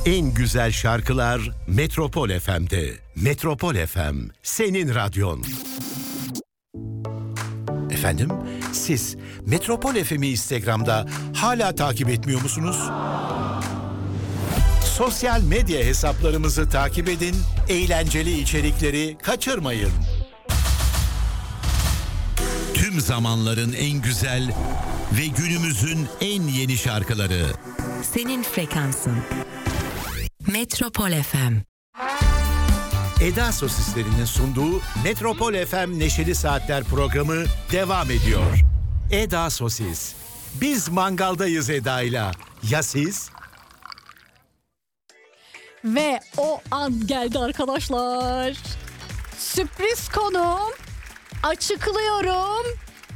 En güzel şarkılar Metropol FM'de. Metropol FM, senin radyon. Efendim, siz Metropol FM'i Instagram'da hala takip etmiyor musunuz? Sosyal medya hesaplarımızı takip edin, eğlenceli içerikleri kaçırmayın. Tüm zamanların en güzel ve günümüzün en yeni şarkıları. Senin frekansın. Metropol FM. Eda Sosislerinin sunduğu Metropol FM Neşeli Saatler programı devam ediyor. Eda Sosis. Biz mangaldayız Eda'yla. Ya siz? Ve o an geldi arkadaşlar. Sürpriz konuğum. Açıklıyorum.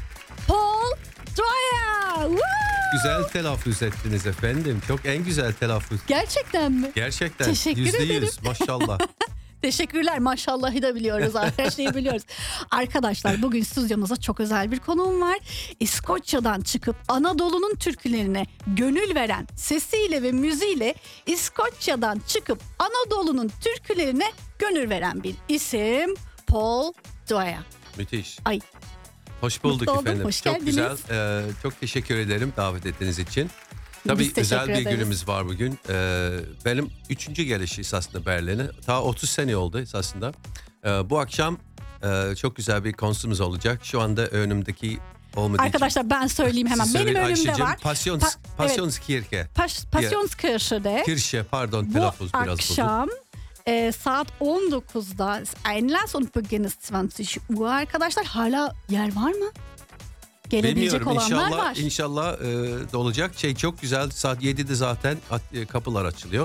Paul Dwyer. Woo! Güzel telaffuz ettiniz efendim. Çok en güzel telaffuz. Gerçekten mi? Gerçekten. Teşekkür ederim. %100 maşallah. Teşekkürler. Maşallahı da biliyoruz. Her şeyi biliyoruz. Arkadaşlar bugün stüdyomuzda çok özel bir konuğum var. İskoçya'dan çıkıp Anadolu'nun türkülerine gönül veren, sesiyle ve müziğiyle İskoçya'dan çıkıp Anadolu'nun türkülerine gönül veren bir isim. Paul Dwyer. Müthiş. Ay. Hoş bulduk Mutlu oldum, efendim. hoş çok geldiniz. güzel. Çok teşekkür ederim davet ettiğiniz için. Tabii özel bir ederiz. günümüz var bugün. Benim 3. gelişi esasında Berlin'e. Ta 30 sene oldu esasında. Bu akşam çok güzel bir konserimiz olacak. Şu anda önümdeki olmadığı Arkadaşlar ben söyleyeyim hemen. Siz Benim söyleyin önümde Ayşe'cim. var. Passionskirche. Passionskirche'de Kirche pardon bu telaffuz biraz bozuk. akşam saat 19'da Einlass und Beginn ist 20 Uhr arkadaşlar. Hala yer var mı? Gelebilecek Bilmiyorum olanlar var. inşallah dolacak. Çok güzel, saat 7'de zaten kapılar açılıyor.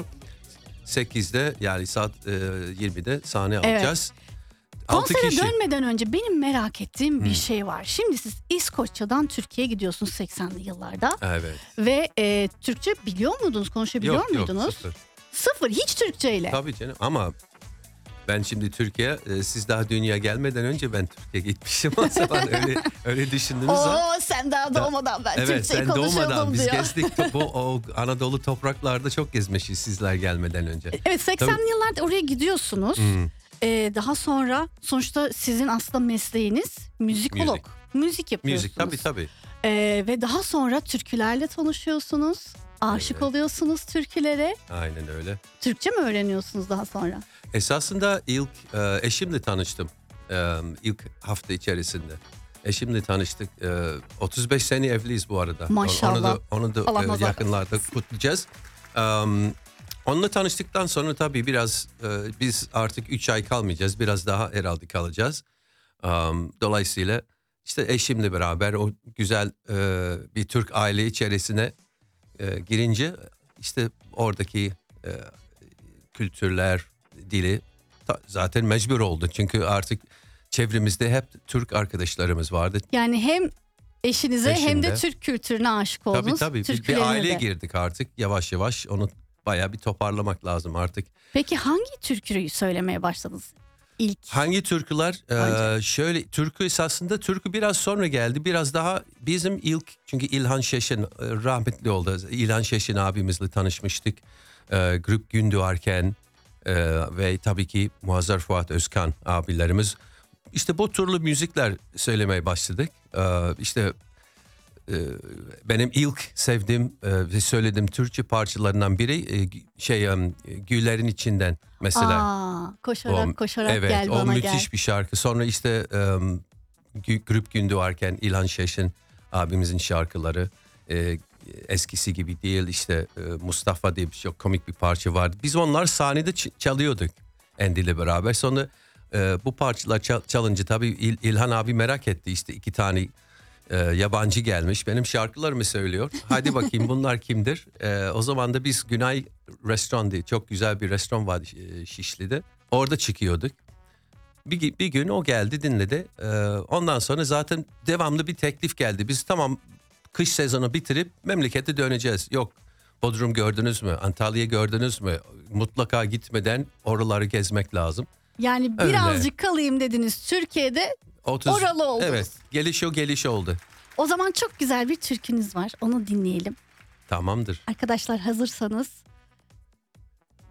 8'de yani saat 20'de sahne alacağız. 6 Konsere kişi. dönmeden önce benim merak ettiğim bir şey var. Şimdi siz İskoçya'dan Türkiye'ye gidiyorsunuz 80'li yıllarda. Evet. Ve Türkçe biliyor muydunuz? Konuşabiliyor muydunuz? Sıfır. Sıfır, hiç Türkçeyle. Tabii canım ama ben şimdi Türkiye, siz daha dünya gelmeden önce ben Türkiye'ye gitmişim. O zaman öyle düşündünüz. Sen daha doğmadan ben Evet, Türkçeyi sen doğmadan konuşuyordum biz diyor. gezdik. O Anadolu topraklarda çok gezmişiz sizler gelmeden önce. Evet, 80'li yıllarda oraya gidiyorsunuz. Daha sonra sonuçta sizin aslında mesleğiniz müzikolog. Müzik yapıyorsunuz. Müzik tabii. Ve daha sonra türkülerle tanışıyorsunuz. Aşık oluyorsunuz türkülere. Aynen öyle. Türkçe mi öğreniyorsunuz daha sonra? Esasında ilk eşimle tanıştım. İlk hafta içerisinde. Eşimle tanıştık. 35 sene evliyiz bu arada. Maşallah. Onu da Allah nazar yakınlarda kutlayacağız. Onunla tanıştıktan sonra tabii biraz biz artık 3 ay kalmayacağız. Biraz daha herhalde kalacağız. Dolayısıyla işte eşimle beraber o güzel bir Türk aile içerisine girince işte oradaki kültürler, dili zaten mecbur oldu. Çünkü artık çevremizde hep Türk arkadaşlarımız vardı. Yani hem eşinize hem de Türk kültürüne aşık oldunuz. Tabii. Bir aileye girdik artık yavaş yavaş. Onu bayağı bir toparlamak lazım artık. Peki hangi türküyü söylemeye başladınız ilk? Hangi türküler? Şöyle türkü esasında türkü biraz sonra geldi. Biraz daha bizim ilk, çünkü İlhan Şeşin rahmetli oldu. İlhan Şeşin abimizle tanışmıştık. Grup Gündoğarken ve tabii ki Muazzar Fuat Özkan abilerimiz. İşte bu türlü müzikler söylemeye başladık. İşte benim ilk sevdiğim ve söylediğim Türkçe parçalarından biri Güllerin içinden mesela. Koşarak evet, gel bana gel. O müthiş bir şarkı. Sonra işte Grup Gündoğarken İlhan Şeşin abimizin şarkıları eskisi gibi değil. İşte Mustafa diye çok komik bir parça vardı. Biz onlar sahnede çalıyorduk Endi'yle beraber. Sonra bu parçalar çalınca tabii İlhan abi merak etti. İşte 2 tane yabancı gelmiş. Benim şarkılarımı söylüyor. Hadi bakayım bunlar kimdir? O zaman da biz Günay Restoran diye çok güzel bir restoran vardı Şişli'de. Orada çıkıyorduk. Bir gün o geldi, dinledi. Ondan sonra zaten devamlı bir teklif geldi. Biz tamam kış sezonu bitirip memlekete döneceğiz. Yok Bodrum gördünüz mü? Antalya gördünüz mü? Mutlaka gitmeden oraları gezmek lazım. Yani birazcık kalayım dediniz Türkiye'de. 30, oralı oldunuz. Evet, geliş oldu. O zaman çok güzel bir türkünüz var. Onu dinleyelim. Tamamdır. Arkadaşlar hazırsanız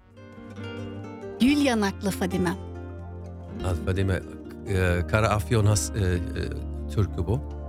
Gül yanaklı Fadime. Fadime, Kara Afyon türkü bu.